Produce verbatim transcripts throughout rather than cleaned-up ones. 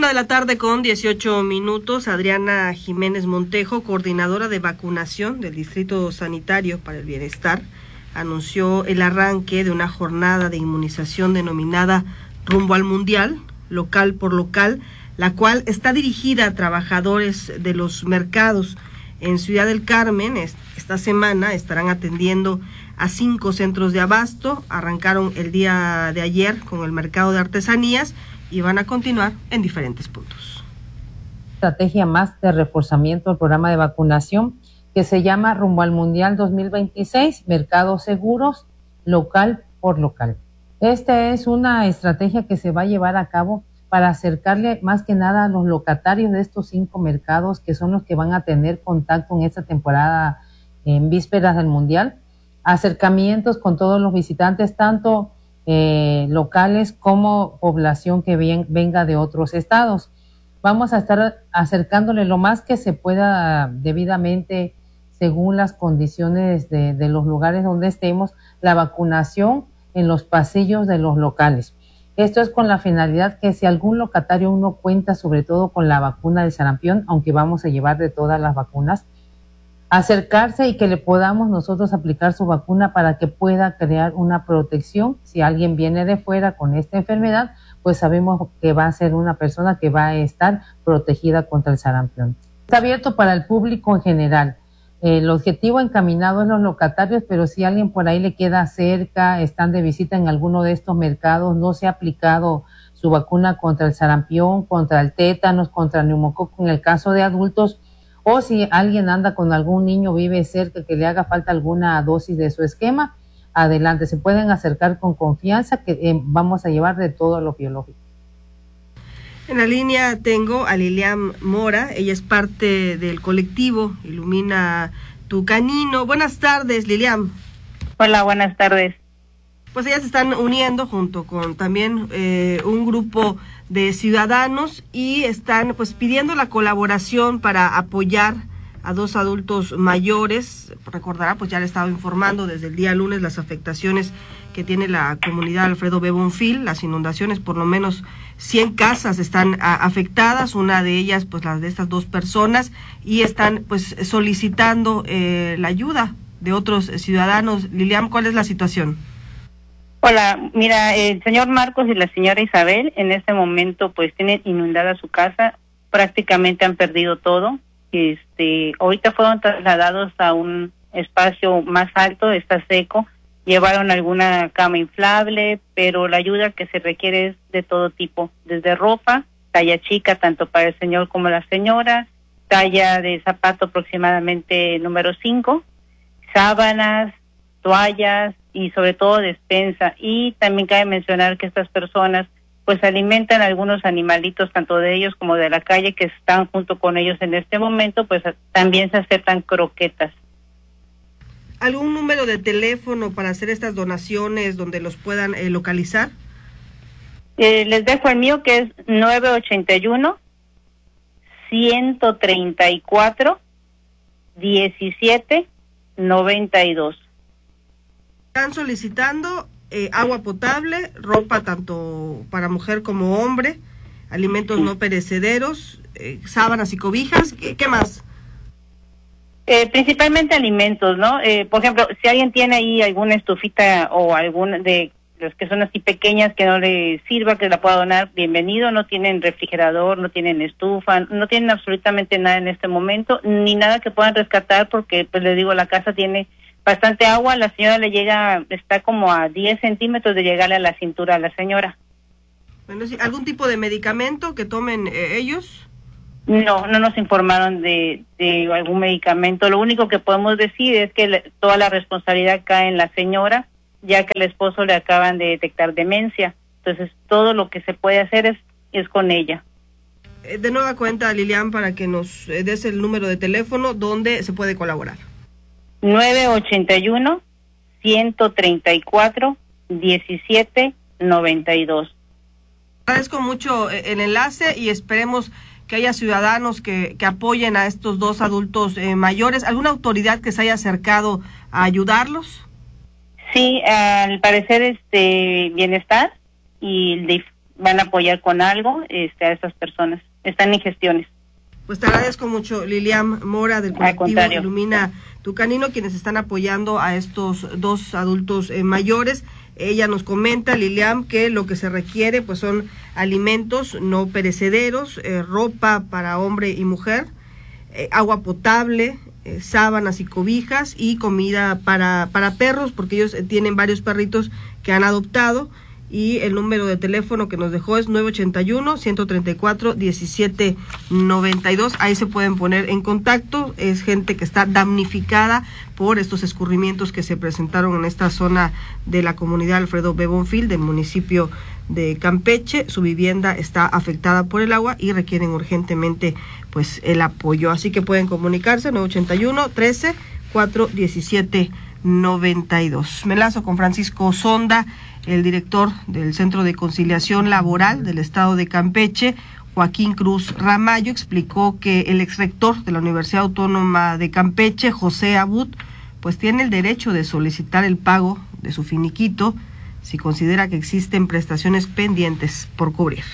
Una de la tarde con dieciocho minutos, Adriana Jiménez Montejo, coordinadora de vacunación del Distrito Sanitario para el Bienestar, anunció el arranque de una jornada de inmunización denominada Rumbo al Mundial, local por local, la cual está dirigida a trabajadores de los mercados. En Ciudad del Carmen, esta semana estarán atendiendo a cinco centros de abasto. Arrancaron el día de ayer con el mercado de artesanías y van a continuar en diferentes puntos. Estrategia más de reforzamiento del programa de vacunación que se llama Rumbo al Mundial dos mil veintiséis, Mercados Seguros, local por local. Esta es una estrategia que se va a llevar a cabo para acercarle más que nada a los locatarios de estos cinco mercados, que son los que van a tener contacto en esta temporada en vísperas del Mundial, acercamientos con todos los visitantes, tanto eh, locales como población que bien, venga de otros estados. Vamos a estar acercándole lo más que se pueda debidamente, según las condiciones de, de los lugares donde estemos, la vacunación en los pasillos de los locales. Esto es con la finalidad que si algún locatario no cuenta sobre todo con la vacuna del sarampión, aunque vamos a llevar de todas las vacunas, acercarse y que le podamos nosotros aplicar su vacuna para que pueda crear una protección. Si alguien viene de fuera con esta enfermedad, pues sabemos que va a ser una persona que va a estar protegida contra el sarampión. Está abierto para el público en general. El objetivo encaminado es los locatarios, pero si alguien por ahí le queda cerca, están de visita en alguno de estos mercados, no se ha aplicado su vacuna contra el sarampión, contra el tétanos, contra el neumococo en el caso de adultos, o si alguien anda con algún niño, vive cerca, que le haga falta alguna dosis de su esquema, adelante, se pueden acercar con confianza, que eh, vamos a llevar de todo lo biológico. En la línea tengo a Lilian Mora, ella es parte del colectivo Ilumina tu Canino. Buenas tardes, Lilian. Hola, buenas tardes. Pues ellas se están uniendo junto con también eh, un grupo de ciudadanos y están pues pidiendo la colaboración para apoyar a dos adultos mayores. Recordará, pues ya le estaba informando desde el día lunes las afectaciones que tiene la comunidad Alfredo B. Bonfil, las inundaciones, por lo menos cien casas están a, afectadas, una de ellas pues las de estas dos personas, y están pues solicitando eh, la ayuda de otros ciudadanos. Lilian, ¿cuál es la situación? Hola, mira, el señor Marcos y la señora Isabel en este momento pues tienen inundada su casa, prácticamente han perdido todo. Este, ahorita fueron trasladados a un espacio más alto, está seco, llevaron alguna cama inflable, pero la ayuda que se requiere es de todo tipo, desde ropa, talla chica tanto para el señor como la señora, talla de zapato aproximadamente número cinco, sábanas, toallas y sobre todo despensa. Y también cabe mencionar que estas personas pues alimentan a algunos animalitos, tanto de ellos como de la calle, que están junto con ellos en este momento, pues también se aceptan croquetas. ¿Algún número de teléfono para hacer estas donaciones donde los puedan eh, localizar? Eh, les dejo el mío, que es nueve ochenta y uno, ciento treinta y cuatro, diecisiete, noventa y dos. Están solicitando eh, agua potable, ropa tanto para mujer como hombre, alimentos no perecederos, eh, sábanas y cobijas. ¿Qué, qué más? Eh, principalmente alimentos, ¿no? Eh, por ejemplo, si alguien tiene ahí alguna estufita o alguna de las que son así pequeñas que no le sirva, que la pueda donar, bienvenido. No tienen refrigerador, no tienen estufa, no tienen absolutamente nada en este momento, ni nada que puedan rescatar, porque pues les digo, la casa tiene bastante agua. La señora le llega, está como a diez centímetros de llegarle a la cintura a la señora. Bueno, sí, ¿algún tipo de medicamento que tomen eh, ellos? No, no nos informaron de, de algún medicamento. Lo único que podemos decir es que le, toda la responsabilidad cae en la señora, ya que el esposo le acaban de detectar demencia. Entonces, todo lo que se puede hacer es, es con ella. Eh, de nueva cuenta, Lilian, para que nos eh, des el número de teléfono donde se puede colaborar. nueve ochenta y uno, ciento treinta y cuatro, diecisiete, noventa y dos. Agradezco mucho el enlace y esperemos que haya ciudadanos que, que apoyen a estos dos adultos eh, mayores. ¿Alguna autoridad que se haya acercado a ayudarlos? Sí, al parecer este Bienestar y el D I F van a apoyar con algo este, a estas personas. Están en gestiones. Pues te agradezco mucho, Lilian Mora, del colectivo Ilumina Tu Canino, quienes están apoyando a estos dos adultos eh, mayores. Ella nos comenta, Lilian, que lo que se requiere pues son alimentos no perecederos, eh, ropa para hombre y mujer, eh, agua potable, eh, sábanas y cobijas y comida para, para perros, porque ellos eh, tienen varios perritos que han adoptado. Y el número de teléfono que nos dejó es nueve ochenta y uno, ciento treinta y cuatro, diecisiete noventa y dos. Ahí se pueden poner en contacto. Es gente que está damnificada por estos escurrimientos que se presentaron en esta zona de la comunidad Alfredo B. Bonfil del municipio de Campeche. Su vivienda está afectada por el agua y requieren urgentemente pues el apoyo. Así que pueden comunicarse nueve ochenta y uno, trece, cuatro diecisiete noventa y dos. Me enlazo con Francisco Sonda, el director del Centro de Conciliación Laboral del Estado de Campeche. Joaquín Cruz Ramallo explicó que el exrector de la Universidad Autónoma de Campeche, José Abud, pues tiene el derecho de solicitar el pago de su finiquito si considera que existen prestaciones pendientes por cubrir.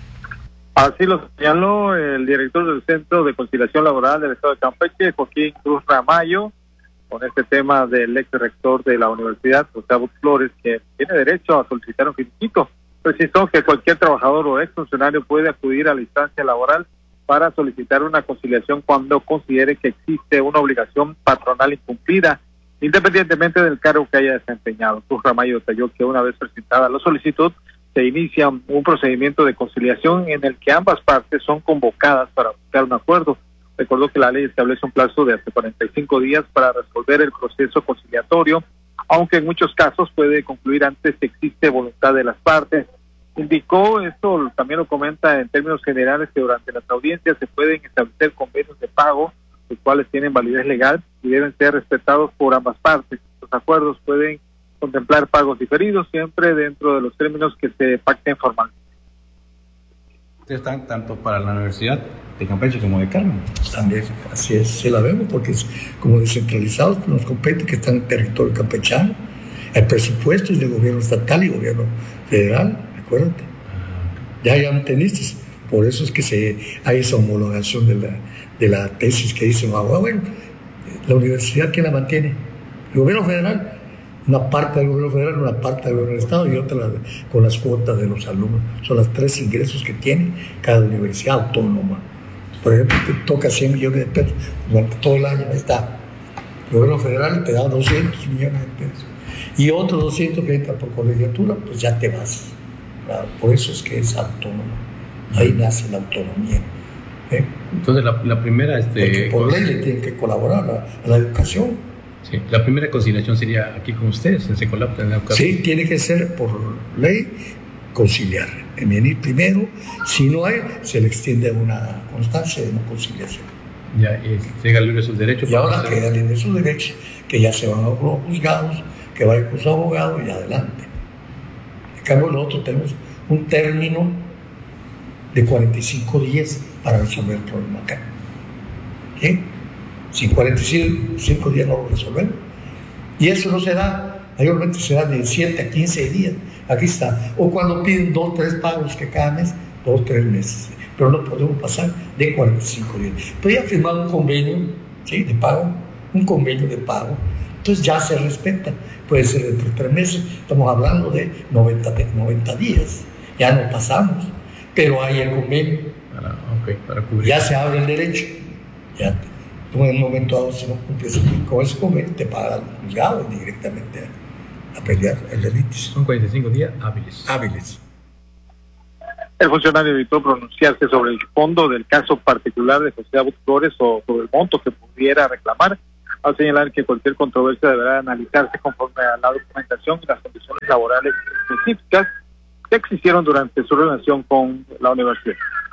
Así lo señaló el director del Centro de Conciliación Laboral del Estado de Campeche, Joaquín Cruz Ramallo, con este tema del ex rector de la universidad, José Abud Flores, que tiene derecho a solicitar un finiquito. Precisó que cualquier trabajador o ex funcionario puede acudir a la instancia laboral para solicitar una conciliación cuando considere que existe una obligación patronal incumplida, independientemente del cargo que haya desempeñado. Cruz Ramallo detalló que una vez presentada la solicitud, se inicia un procedimiento de conciliación en el que ambas partes son convocadas para buscar un acuerdo. Recordó que la ley establece un plazo de hasta cuarenta y cinco días para resolver el proceso conciliatorio, aunque en muchos casos puede concluir antes si existe voluntad de las partes. Indicó, esto también lo comenta en términos generales, que durante las audiencias se pueden establecer convenios de pago, los cuales tienen validez legal y deben ser respetados por ambas partes. Los acuerdos pueden contemplar pagos diferidos, siempre dentro de los términos que se pacten formalmente. Están tanto para la Universidad de Campeche como de Carmen. También, así es, se la vemos, porque es como descentralizados, nos compete que están en el territorio campechano. El presupuesto es del gobierno estatal y gobierno federal, acuérdate. Ya, ya me entendiste. Por eso es que se, hay esa homologación de la, de la tesis que dicen, ah, bueno, la universidad, ¿quién la mantiene? El gobierno federal. Una parte del gobierno federal, una parte del gobierno del Estado y otra la, con las cuotas de los alumnos. Son los tres ingresos que tiene cada universidad autónoma. Por ejemplo, te toca cien millones de pesos durante todo el año, ahí está. El gobierno federal te da doscientos millones de pesos. Y otros doscientos que entran por colegiatura, pues ya te vas. Claro, por eso es que es autónoma. Ahí nace la autonomía. ¿eh? Entonces, la, la primera... Este, Porque por ley le tienen que colaborar a la, a la educación. Sí, la primera conciliación sería aquí con ustedes, en Secolap, en la educación. Sí, tiene que ser por ley conciliar. En venir primero, si no hay, se le extiende una constancia de no conciliación. Ya, y llega libre sus derechos. Y ahora queda libre sus derechos, que ya se van a los juzgados, que vayan con su abogado y adelante. En cambio, nosotros tenemos un término de cuarenta y cinco días para resolver el problema acá. ¿Sí? Si en cuarenta y cinco días no lo resolvemos. Y eso no se da, mayormente se da de siete a quince días. Aquí está. O cuando piden dos, tres pagos que cada mes, dos, tres meses. Pero no podemos pasar de cuarenta y cinco días. Pero ya firmado un convenio, ¿sí?, de pago, un convenio de pago. Entonces ya se respeta. Puede ser entre tres meses, estamos hablando de noventa, noventa días. Ya no pasamos, pero hay el convenio. Para, okay, para cubrir. Ya se abre el derecho. Ya tú en un momento dado, si no cumples con ese convenio, te pagan el juzgado directamente a, a pelear el delito. Son cuarenta y cinco días hábiles. Hábiles. El funcionario evitó pronunciarse sobre el fondo del caso particular de José Abud Flores o sobre el monto que pudiera reclamar, al señalar que cualquier controversia deberá analizarse conforme a la documentación y las condiciones laborales específicas que existieron durante su relación con la universidad.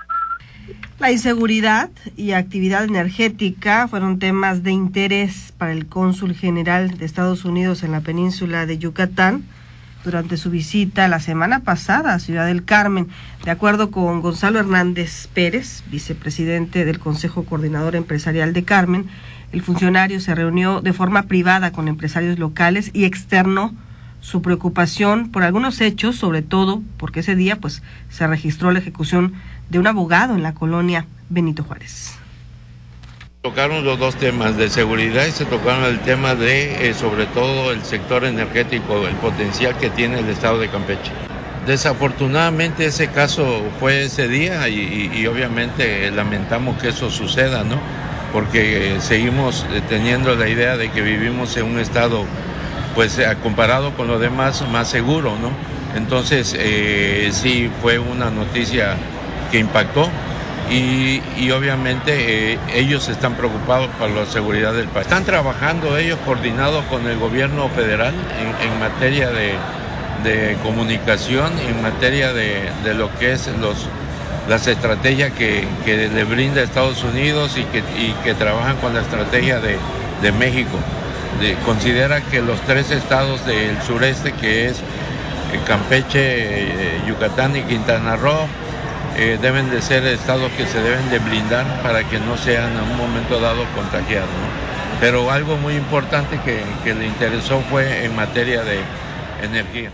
La inseguridad y actividad energética fueron temas de interés para el cónsul general de Estados Unidos en la península de Yucatán durante su visita la semana pasada a Ciudad del Carmen. De acuerdo con Gonzalo Hernández Pérez, vicepresidente del Consejo Coordinador Empresarial de Carmen, el funcionario se reunió de forma privada con empresarios locales y externó su preocupación por algunos hechos, sobre todo porque ese día pues se registró la ejecución de un abogado en la colonia Benito Juárez. Tocaron los dos temas de seguridad y se tocaron el tema de, eh, sobre todo, el sector energético, el potencial que tiene el estado de Campeche. Desafortunadamente ese caso fue ese día y, y, y obviamente lamentamos que eso suceda, ¿no? Porque eh, seguimos teniendo la idea de que vivimos en un estado, pues eh, comparado con lo demás, más seguro, ¿no? Entonces eh, sí fue una noticia que impactó. Y, y obviamente eh, ellos están preocupados por la seguridad del país. Están trabajando ellos coordinados con el gobierno federal en, en materia de, de comunicación, en materia de, de lo que es los, las estrategias que, que le brinda Estados Unidos y que, y que trabajan con la estrategia de, de México. De, considera que los tres estados del sureste, que es Campeche, eh, Yucatán y Quintana Roo, Eh, deben de ser estados que se deben de blindar para que no sean en un momento dado contagiados, ¿no? Pero algo muy importante que, que le interesó fue en materia de energía.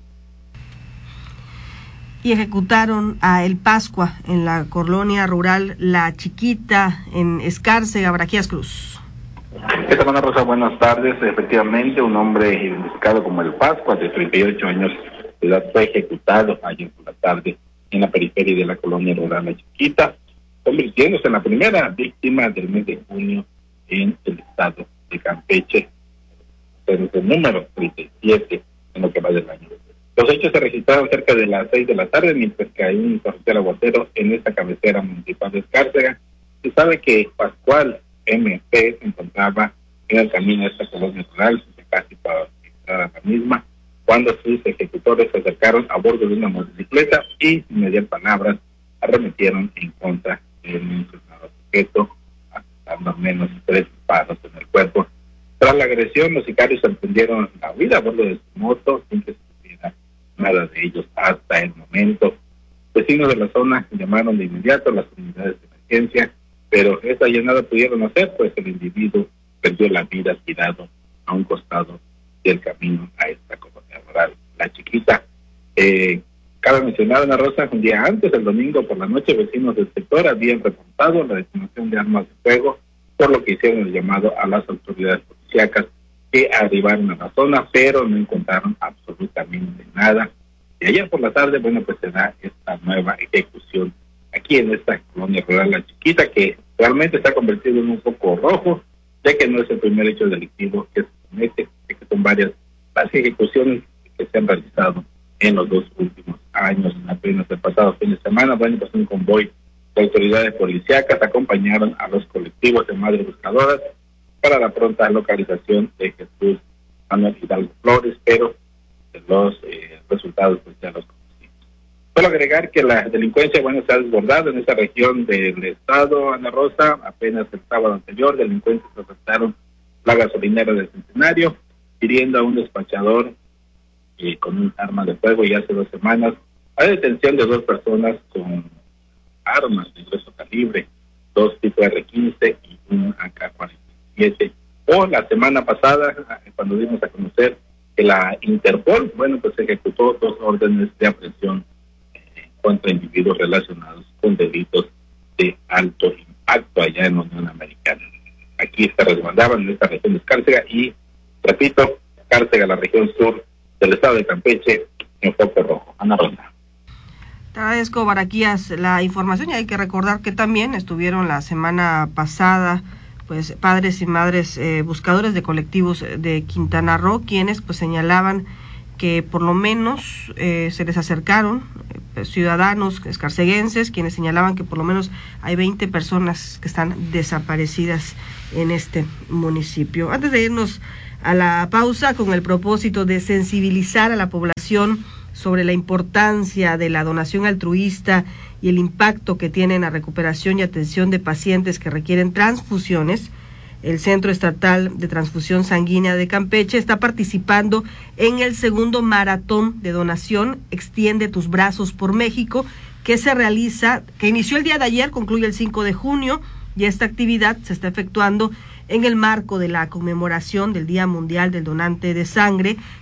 Y ejecutaron a El Pascua en la colonia rural La Chiquita, en Escárcega, Baraquías Cruz. ¿Qué tal, Ana Rosa? Buenas tardes. Efectivamente, un hombre identificado como El Pascua, de treinta y ocho años de edad, fue ejecutado ayer por la tarde en la periferia de la colonia rural La Chiquita, convirtiéndose en la primera víctima del mes de junio en el estado de Campeche. Es el número treinta y siete en lo que va del año. Los hechos se registraron cerca de las seis de la tarde, mientras que hay un torrentero aguacero en esta cabecera municipal de Escárcega. Se sabe que Pascual M P se encontraba en el camino de esta colonia rural, casi para entrar a la misma, cuando sus ejecutores se acercaron a bordo de una motocicleta y, sin mediar palabras, arremetieron en contra del mencionado sujeto, dando al menos tres disparos en el cuerpo. Tras la agresión, los sicarios emprendieron la huida a bordo de su moto, sin que se supiera nada de ellos hasta el momento. Vecinos de la zona llamaron de inmediato a las unidades de emergencia, pero esta ya nada pudieron hacer, pues el individuo perdió la vida tirado a un costado del camino a esta colonia rural La Chiquita. Eh, cabe mencionar, Ana Rosa, un día antes, el domingo por la noche, vecinos del sector habían reportado la detonación de armas de fuego, por lo que hicieron el llamado a las autoridades policíacas que arribaron a la zona, pero no encontraron absolutamente nada. Y ayer por la tarde, bueno, pues se da esta nueva ejecución aquí en esta colonia rural La Chiquita, que realmente está convertido en un foco rojo, ya que no es el primer hecho delictivo que se comete, que son varias las ejecuciones que se han realizado en los dos últimos años. Apenas el pasado fin de semana, bueno, pues un convoy de autoridades policíacas acompañaron a los colectivos de madres buscadoras para la pronta localización de Jesús Manuel Hidalgo Flores, pero los eh, resultados pues ya los conocimos. Solo agregar que la delincuencia, bueno, se ha desbordado en esa región del estado, Ana Rosa. Apenas el sábado anterior, delincuentes asaltaron la gasolinera del Centenario, hiriendo a un despachador eh, con un arma de fuego, y hace dos semanas hay detención de dos personas con armas de grueso calibre, dos tipo R quince y un A K cuarenta y siete. O la semana pasada, cuando dimos a conocer que la Interpol, bueno, pues ejecutó dos órdenes de aprehensión eh, contra individuos relacionados con delitos de alto impacto allá en la Unión Americana. Aquí se resguardaban en esta región de Escárcega y, repito, Escárcega, la región sur del estado de Campeche, en foco rojo. Ana Rosa. Te agradezco, Baraquías, la información, y hay que recordar que también estuvieron la semana pasada pues padres y madres eh, buscadores de colectivos de Quintana Roo, quienes pues señalaban que por lo menos eh, se les acercaron eh, ciudadanos escarceguenses, quienes señalaban que por lo menos hay veinte personas que están desaparecidas en este municipio. Antes de irnos a la pausa, con el propósito de sensibilizar a la población sobre la importancia de la donación altruista y el impacto que tiene en la recuperación y atención de pacientes que requieren transfusiones, el Centro Estatal de Transfusión Sanguínea de Campeche está participando en el segundo maratón de donación Extiende tus brazos por México, que se realiza, que inició el día de ayer, concluye el cinco de junio, y esta actividad se está efectuando en el marco de la conmemoración del Día Mundial del Donante de Sangre,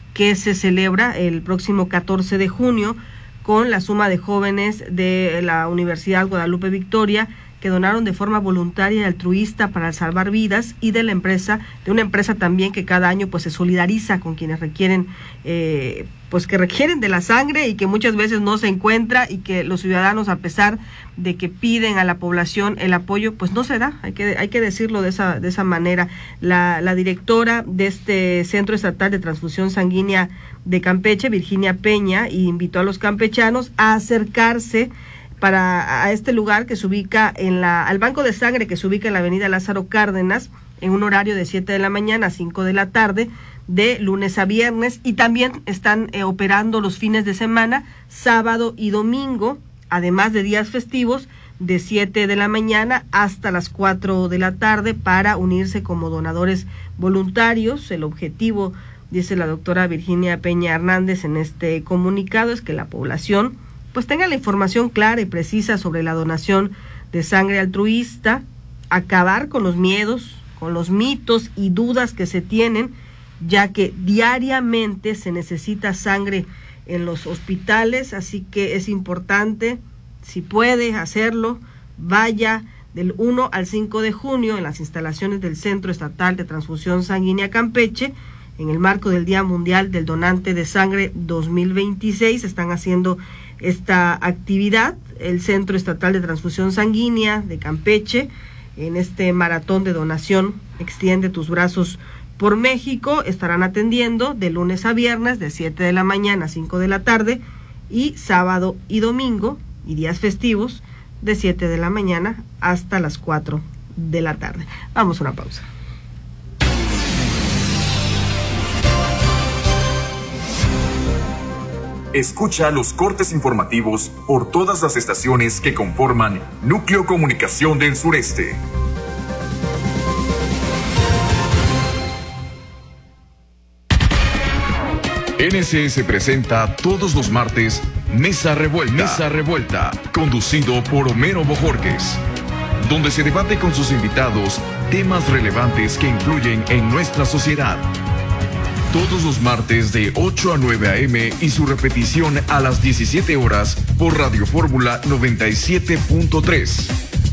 que se celebra el próximo catorce de junio con la suma de jóvenes de la Universidad Guadalupe Victoria que donaron de forma voluntaria y altruista para salvar vidas, y de la empresa, de una empresa también que cada año pues se solidariza con quienes requieren, eh, pues que requieren de la sangre y que muchas veces no se encuentra, y que los ciudadanos, a pesar de que piden a la población el apoyo, pues no se da. Hay que hay que decirlo de esa de esa manera. La, la directora de este Centro Estatal de Transfusión Sanguínea de Campeche, Virginia Peña, invitó a los campechanos a acercarse para a este lugar que se ubica en la, al banco de sangre que se ubica en la avenida Lázaro Cárdenas, en un horario de siete de la mañana a cinco de la tarde, de lunes a viernes, y también están eh, operando los fines de semana, sábado y domingo, además de días festivos, de siete de la mañana hasta las cuatro de la tarde, para unirse como donadores voluntarios. El objetivo, dice la doctora Virginia Peña Hernández en este comunicado, es que la población pues tenga la información clara y precisa sobre la donación de sangre altruista, acabar con los miedos, con los mitos y dudas que se tienen, ya que diariamente se necesita sangre en los hospitales, así que es importante, si puede hacerlo, vaya del uno al cinco de junio en las instalaciones del Centro Estatal de Transfusión Sanguínea Campeche, en el marco del Día Mundial del Donante de Sangre dos mil veintiséis. Están haciendo esta actividad, el Centro Estatal de Transfusión Sanguínea de Campeche, en este maratón de donación Extiende tus brazos por México. Estarán atendiendo de lunes a viernes de siete de la mañana a cinco de la tarde, y sábado y domingo y días festivos de siete de la mañana hasta las cuatro de la tarde. Vamos a una pausa. Escucha los cortes informativos por todas las estaciones que conforman Núcleo Comunicación del Sureste. N S S presenta todos los martes Mesa Revuelta, Mesa Revuelta, conducido por Homero Bojorquez, donde se debate con sus invitados temas relevantes que influyen en nuestra sociedad. Todos los martes de ocho a nueve a eme y su repetición a las diecisiete horas por Radio Fórmula noventa y siete punto tres.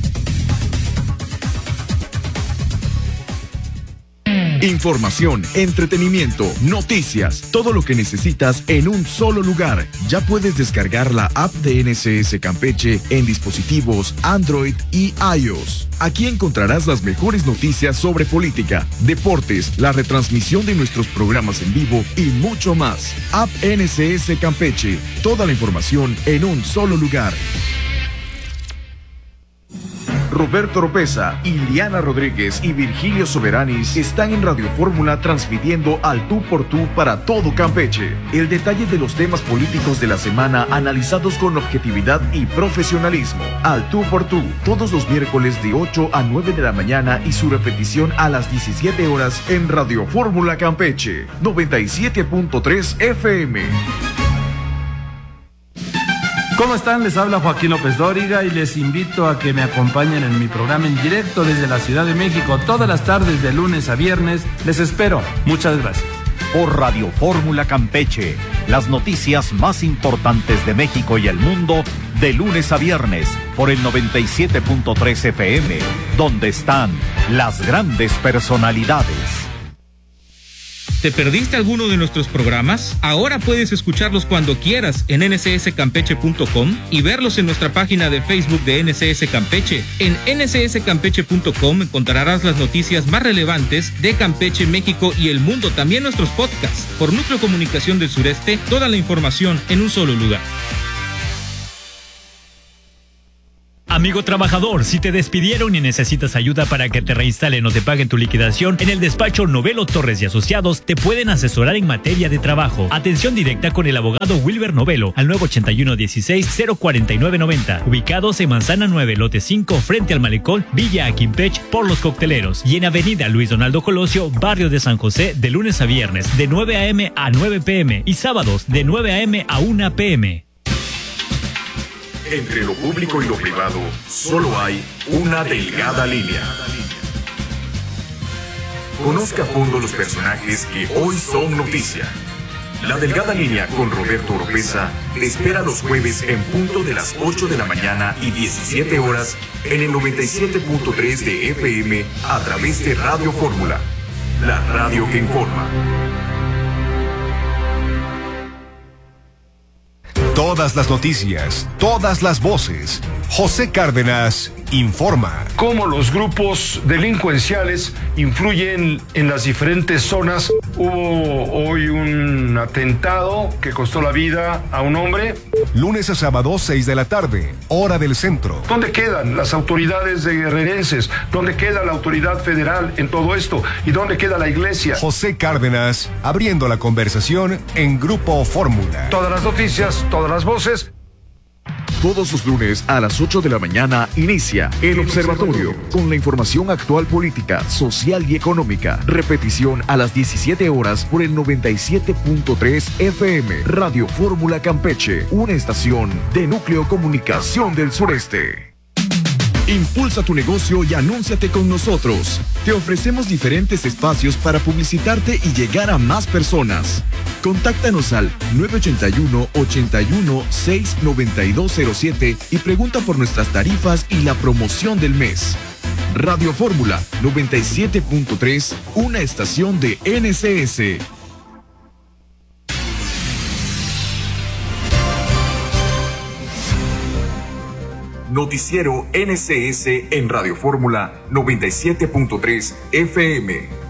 Información, entretenimiento, noticias, todo lo que necesitas en un solo lugar. Ya puedes descargar la app de N S S Campeche en dispositivos Android y iOS. Aquí encontrarás las mejores noticias sobre política, deportes, la retransmisión de nuestros programas en vivo y mucho más. App N S S Campeche, toda la información en un solo lugar. Roberto Oropesa, Iliana Rodríguez y Virgilio Soberanis están en Radio Fórmula transmitiendo al tú por tú para todo Campeche. El detalle de los temas políticos de la semana analizados con objetividad y profesionalismo. Al tú por tú, todos los miércoles de ocho a nueve de la mañana y su repetición a las diecisiete horas en Radio Fórmula Campeche, noventa y siete punto tres F M. ¿Cómo están? Les habla Joaquín López Dóriga y les invito a que me acompañen en mi programa en directo desde la Ciudad de México todas las tardes de lunes a viernes. Les espero. Muchas gracias. Por Radio Fórmula Campeche, las noticias más importantes de México y el mundo de lunes a viernes por el noventa y siete punto tres F M, donde están las grandes personalidades. ¿Te perdiste alguno de nuestros programas? Ahora puedes escucharlos cuando quieras en ene ese ese campeche punto com y verlos en nuestra página de Facebook de N S S Campeche. En ene ese ese campeche punto com encontrarás las noticias más relevantes de Campeche, México y el mundo, también nuestros podcasts. Por Núcleo Comunicación del Sureste, toda la información en un solo lugar. Amigo trabajador, si te despidieron y necesitas ayuda para que te reinstalen o te paguen tu liquidación, en el despacho Novelo Torres y Asociados te pueden asesorar en materia de trabajo. Atención directa con el abogado Wilber Novelo al nueve ocho uno, dieciséis, cero cuarenta y nueve noventa, ubicados en Manzana nueve, lote cinco, frente al Malecón, Villa Aquimpech, por Los Cocteleros, y en Avenida Luis Donaldo Colosio, barrio de San José, de lunes a viernes, de nueve a eme a nueve pe eme y sábados de nueve a eme a una pe eme. Entre lo público y lo privado, solo hay una delgada línea. Conozca a fondo los personajes que hoy son noticia. La Delgada Línea con Roberto Oropesa te espera los jueves en punto de las ocho de la mañana y diecisiete horas en el noventa y siete punto tres de F M a través de Radio Fórmula, la radio que informa. Todas las noticias, todas las voces. José Cárdenas informa. Cómo los grupos delincuenciales influyen en las diferentes zonas. Hubo hoy un atentado que costó la vida a un hombre. Lunes a sábado, seis de la tarde, hora del centro. ¿Dónde quedan las autoridades de guerrerenses? ¿Dónde queda la autoridad federal en todo esto? ¿Y dónde queda la iglesia? José Cárdenas, abriendo la conversación en Grupo Fórmula. Todas las noticias, todas las voces. Todos los lunes a las ocho de la mañana inicia El Observatorio con la información actual política, social y económica. Repetición a las diecisiete horas por el noventa y siete punto tres F M. Radio Fórmula Campeche, una estación de Núcleo Comunicación del Sureste. Impulsa tu negocio y anúnciate con nosotros. Te ofrecemos diferentes espacios para publicitarte y llegar a más personas. Contáctanos al nueve ocho uno, ocho uno, seis nueve dos cero siete y pregunta por nuestras tarifas y la promoción del mes. Radio Fórmula noventa y siete punto tres, una estación de N C S. Noticiero N C S en Radio Fórmula noventa y siete punto tres F M.